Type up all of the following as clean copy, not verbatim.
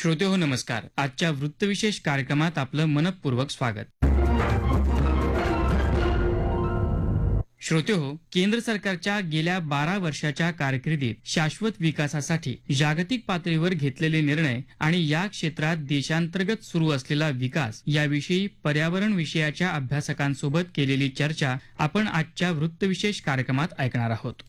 श्रोते हो नमस्कार. आजच्या वृत्तविशेष कार्यक्रमात आपलं मनपूर्वक स्वागत. श्रोते हो, केंद्र सरकारच्या गेल्या 12 वर्षाच्या कारकिर्दीत शाश्वत विकासासाठी जागतिक पातळीवर घेतलेले निर्णय आणि या क्षेत्रात देशांतर्गत सुरू असलेला विकास याविषयी पर्यावरण विषयाच्या अभ्यासकांसोबत केलेली चर्चा आपण आजच्या वृत्तविशेष कार्यक्रमात ऐकणार आहोत.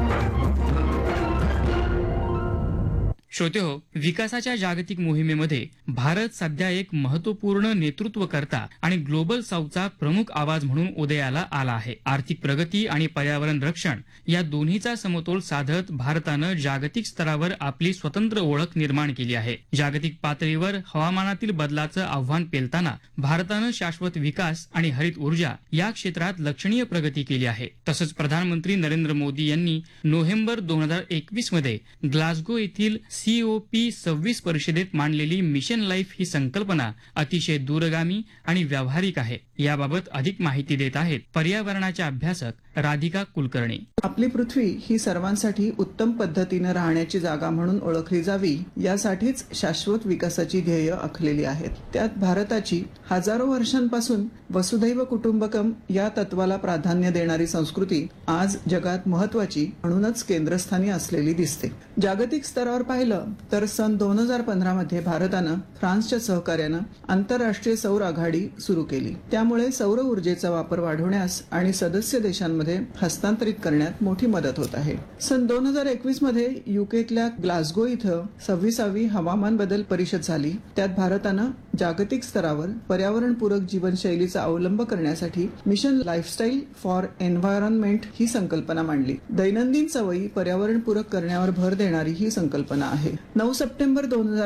श्रोते हो, विकासाच्या जागतिक मोहिमेमध्ये भारत सध्या एक महत्वपूर्ण नेतृत्वकर्ता आणि ग्लोबल साऊथचा प्रमुख आवाज म्हणून उदयाला आला आहे. आर्थिक प्रगती आणि पर्यावरण रक्षण या दोन्हीचा समतोल साधत भारतानं जागतिक स्तरावर आपली स्वतंत्र ओळख निर्माण केली आहे. जागतिक पातळीवर हवामानातील बदलाचं आव्हान पेलताना भारतानं शाश्वत विकास आणि हरित ऊर्जा या क्षेत्रात लक्षणीय प्रगती केली आहे. तसंच प्रधानमंत्री नरेंद्र मोदी यांनी नोव्हेंबर 2021 मध्ये ग्लासगो येथील COP26 परिषदेत मांडलेली मिशन लाईफ ही संकल्पना अतिशय दूरगामी आणि व्यावहारिक आहे. याबाबत अधिक माहिती देत आहेत पर्यावरणाच्या अभ्यासक राधिका कुलकर्णी. आपली पृथ्वी ही सर्वांसाठी उत्तम पद्धतीने राहण्याची जागा म्हणून ओळखली जावी यासाठीच शाश्वत विकासाची ध्येय आखलेली आहेत. त्यात भारताची हजारो वर्षांपासून वसुधैव कुटुंबकम या तत्वाला प्राधान्य देणारी संस्कृती आज जगात महत्वाची म्हणूनच केंद्रस्थानी असलेली दिसते. जागतिक स्तरावर पाहिलं तर सन 2015 मध्ये भारतानं फ्रान्सच्या सहकार्यानं आंतरराष्ट्रीय सौर आघाडी सुरू केली. त्यामुळे सौर ऊर्जेचा वापर वाढवण्यास आणि सदस्य देशांमध्ये हस्तांतरित करण्यात मोठी मदत होत आहे. सन 2021 मध्ये युकेतल्या ग्लासगो इथं 26वी हवामान बदल परिषद झाली. त्यात भारतानं जागतिक स्तरावर पर्यावरणपूरक जीवनशैलीचा अवलंब करण्यासाठी मिशन लाईफस्टाईल फॉर एन्व्हायरनमेंट ही संकल्पना मांडली. दैनंदिन सवयी पर्यावरणपूरक करण्यावर भर देणारी ही संकल्पना आहे. 9 सप्टेंबर